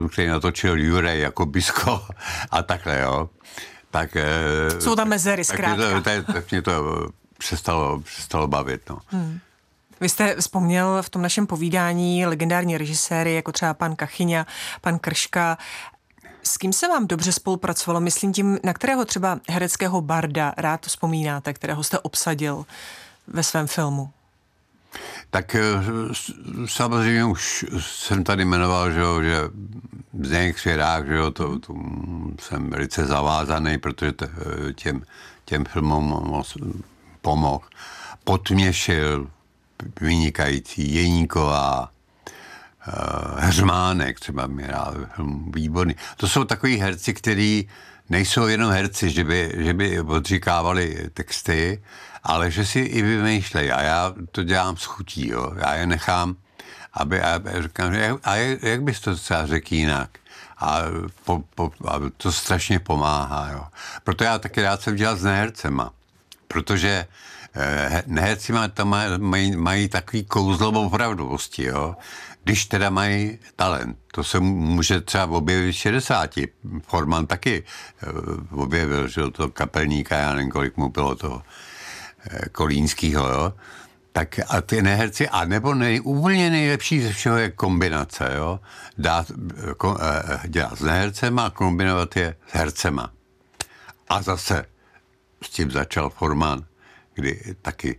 který natočil Juraj Jakubisko a takhle, jo. Tak, jsou tam mezery, zkrátka. Tak mě to přestalo bavit, no. Vy jste vzpomněl v tom našem povídání legendární režiséry, jako třeba pan Kachyňa, pan Krška. S kým se vám dobře spolupracovalo? Myslím tím, na kterého třeba hereckého barda rád vzpomínáte, kterého jste obsadil ve svém filmu? Tak samozřejmě už jsem tady jmenoval, že Zdeněk Svěrák, že jo, to jsem velice zavázaný, protože těm filmům moc pomohl. Potměšil, vynikající, Jeníková, Heřmánek, třeba mi rád, film výborný. To jsou takový herci, kteří nejsou jenom herci, že by odříkávali texty, ale že si i vymýšlejí. A já to dělám s chutí, jo. Já je nechám, aby říkám, jak bys to třeba řekl jinak? A to strašně pomáhá, jo. Proto já taky rád jsem dělal s nehercema, protože neherci mají takový kouzlo opravdovosti, jo. Když teda mají talent. To se může třeba objevit v 60. Forman taky objevil, že to kapelníka, já nevím, kolik mu bylo toho Kolínskýho, jo. Tak a ty neherci, a nebo úplně nejlepší ze všeho je kombinace, jo. Dělat s nehercema a kombinovat je s hercema. A zase s tím začal Forman, kdy taky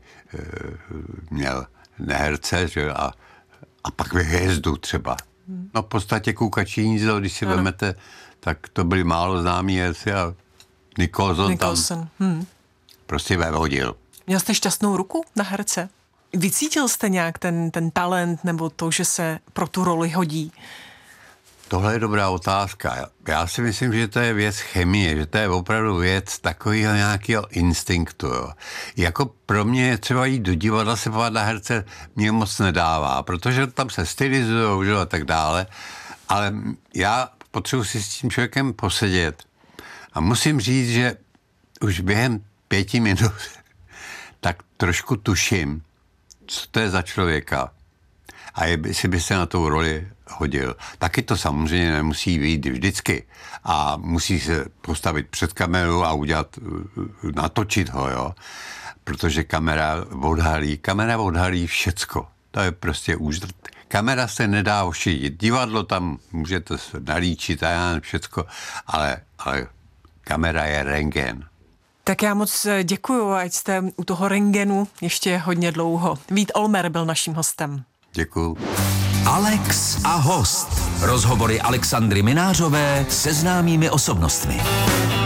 měl neherce, že a pak hvězdu třeba. No v podstatě Kukačí hnízdo, když si vemete, tak to byli málo známí herci a Nicholson. Tam prostě vevodil. Měl jste šťastnou ruku na herce? Vycítil jste nějak ten talent nebo to, že se pro tu roli hodí? Tohle je dobrá otázka. Já si myslím, že to je věc chemie, že to je opravdu věc takového nějakého instinktu. Jo. Jako pro mě třeba jít do divadla se podívat na herce mě moc nedává, protože tam se stylizujou, že, a tak dále, ale já potřebuji si s tím člověkem posedět. A musím říct, že už během 5 minut tak trošku tuším, co to je za člověka a jestli by se na tou roli hodil. Taky to samozřejmě nemusí být vždycky a musí se postavit před kameru a natočit ho, jo. Protože kamera odhalí všecko. To je prostě kamera se nedá ošidit. Divadlo tam můžete se nalíčit a já nevím všecko, ale kamera je rentgen. Tak já moc děkuju, ať jste u toho rentgenu ještě hodně dlouho. Vít Olmer byl naším hostem. Děkuju. Alex a host. Rozhovory Alexandry Minářové se známými osobnostmi.